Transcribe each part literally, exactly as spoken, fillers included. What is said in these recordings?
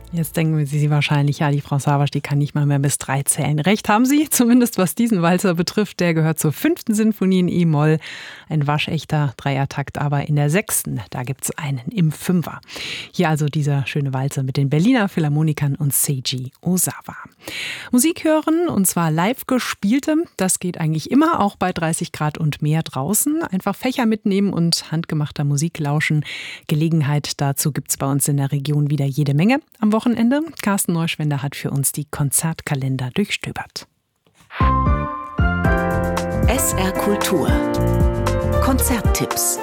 Jetzt denken Sie wahrscheinlich, ja, die Frau Savas, die kann nicht mal mehr bis drei zählen. Recht haben Sie, zumindest was diesen Walzer betrifft. Der gehört zur fünften Sinfonie in E-Moll. Ein waschechter Dreiertakt, aber in der sechsten, da gibt's einen im Fünfer. Hier also dieser schöne Walzer mit den Berliner Philharmonikern und Seiji Ozawa. Musik hören, und zwar live gespielte, das geht eigentlich immer, auch bei dreißig Grad und mehr draußen. Einfach Fächer mitnehmen und handgemachter Musik lauschen. Gelegenheit dazu gibt's bei uns in der Region wieder jede Menge. Am Wochenende. Carsten Neuschwender hat für uns die Konzertkalender durchstöbert. S R Kultur. Konzerttipps.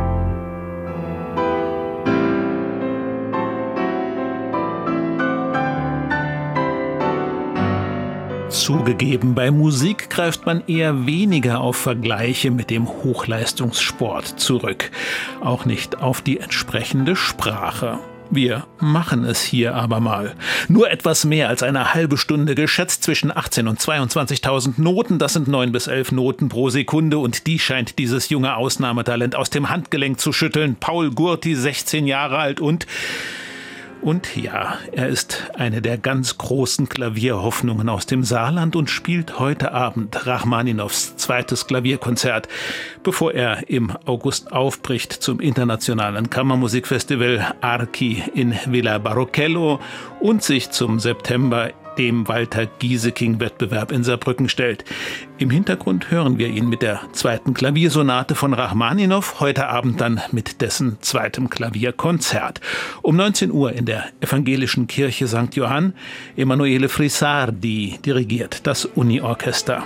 Zugegeben, bei Musik greift man eher weniger auf Vergleiche mit dem Hochleistungssport zurück. Auch nicht auf die entsprechende Sprache. Wir machen es hier aber mal. Nur etwas mehr als eine halbe Stunde, geschätzt zwischen achtzehn und zweiundzwanzigtausend Noten. Das sind neun bis elf Noten pro Sekunde, und die scheint dieses junge Ausnahmetalent aus dem Handgelenk zu schütteln. Paul Gurti, sechzehn Jahre alt und... Und ja, er ist eine der ganz großen Klavierhoffnungen aus dem Saarland und spielt heute Abend Rachmaninows zweites Klavierkonzert, bevor er im August aufbricht zum internationalen Kammermusikfestival Archi in Villa Baroccello und sich zum September dem Walter Gieseking-Wettbewerb in Saarbrücken stellt. Im Hintergrund hören wir ihn mit der zweiten Klaviersonate von Rachmaninow, heute Abend dann mit dessen zweitem Klavierkonzert. Um neunzehn Uhr in der evangelischen Kirche Sankt Johann. Emanuele Frisardi dirigiert das Uni-Orchester.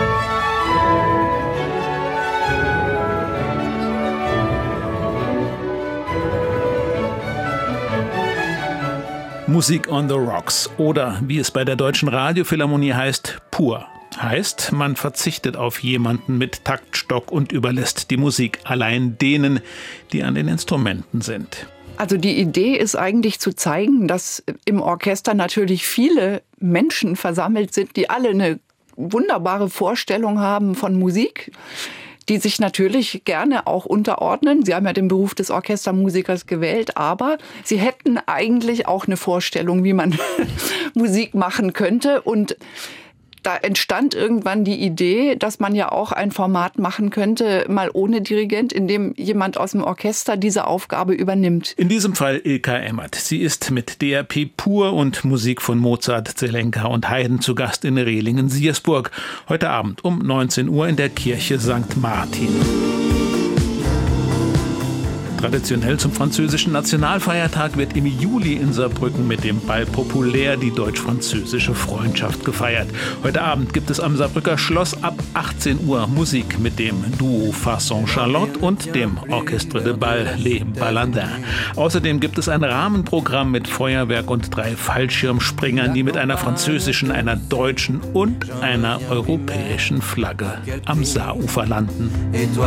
Musik on the Rocks oder, wie es bei der Deutschen Radiophilharmonie heißt, pur. Heißt, man verzichtet auf jemanden mit Taktstock und überlässt die Musik allein denen, die an den Instrumenten sind. Also die Idee ist eigentlich zu zeigen, dass im Orchester natürlich viele Menschen versammelt sind, die alle eine wunderbare Vorstellung haben von Musik, die sich natürlich gerne auch unterordnen. Sie haben ja den Beruf des Orchestermusikers gewählt, aber sie hätten eigentlich auch eine Vorstellung, wie man Musik machen könnte. Und da entstand irgendwann die Idee, dass man ja auch ein Format machen könnte, mal ohne Dirigent, in dem jemand aus dem Orchester diese Aufgabe übernimmt. In diesem Fall Ilka Emmert. Sie ist mit D R P Pur und Musik von Mozart, Zelenka und Haydn zu Gast in Rehlingen-Siersburg. Heute Abend um neunzehn Uhr in der Kirche Sankt Martin. Traditionell zum französischen Nationalfeiertag wird im Juli in Saarbrücken mit dem Bal Populaire die deutsch-französische Freundschaft gefeiert. Heute Abend gibt es am Saarbrücker Schloss ab achtzehn Uhr Musik mit dem Duo Fasson Charlotte und dem Orchestre de Bal Les Balandins. Außerdem gibt es ein Rahmenprogramm mit Feuerwerk und drei Fallschirmspringern, die mit einer französischen, einer deutschen und einer europäischen Flagge am Saarufer landen.